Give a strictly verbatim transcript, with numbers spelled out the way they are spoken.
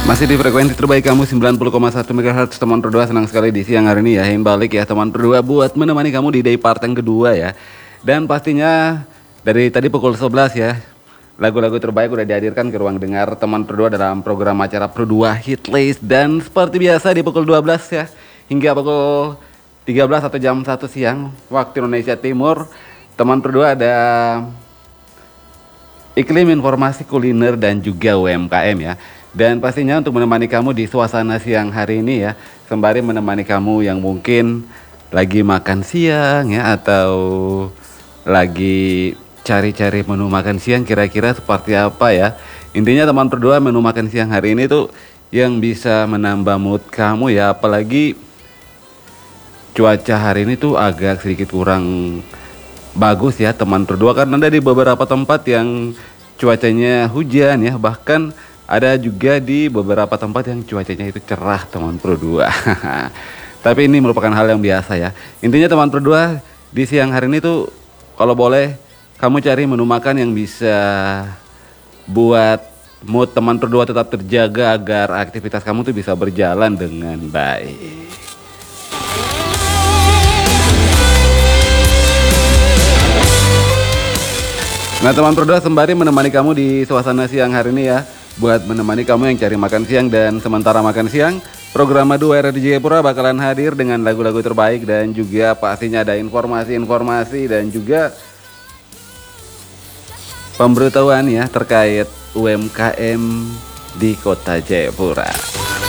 Masih di frekuensi terbaik kamu sembilan puluh koma satu megahertz teman berdua. Senang sekali di siang hari ini ya, yang balik ya teman berdua buat menemani kamu di day part yang kedua ya. Dan pastinya dari tadi pukul sebelas ya, lagu-lagu terbaik udah dihadirkan ke ruang dengar teman berdua dalam program acara Berdua Hit List. Dan seperti biasa di pukul dua belas ya hingga pukul tiga belas atau jam satu siang waktu Indonesia Timur, teman berdua ada iklim informasi kuliner dan juga U M K M ya. Dan pastinya untuk menemani kamu di suasana siang hari ini ya, sembari menemani kamu yang mungkin lagi makan siang ya, atau lagi cari-cari menu makan siang kira-kira seperti apa ya. Intinya teman berdua, menu makan siang hari ini tuh yang bisa menambah mood kamu ya, apalagi cuaca hari ini tuh agak sedikit kurang bagus ya teman berdua, kan ada di beberapa tempat yang cuacanya hujan ya, bahkan ada juga di beberapa tempat yang cuacanya itu cerah teman berdua. Tapi ini merupakan hal yang biasa ya. Intinya teman berdua, di siang hari ini tuh kalau boleh kamu cari menu makan yang bisa buat mood teman berdua tetap terjaga agar aktivitas kamu tuh bisa berjalan dengan baik. Nah teman berdua, sembari menemani kamu di suasana siang hari ini ya, buat menemani kamu yang cari makan siang dan sementara makan siang, program Madu R R D Jayapura bakalan hadir dengan lagu-lagu terbaik dan juga pastinya ada informasi-informasi dan juga pemberitahuan ya terkait U M K M di Kota Jayapura.